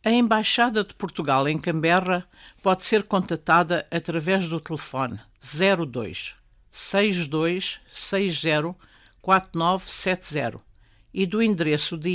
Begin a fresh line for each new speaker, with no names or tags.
A Embaixada de Portugal em Canberra pode ser contatada através do telefone 02 62 60 4970 e do endereço de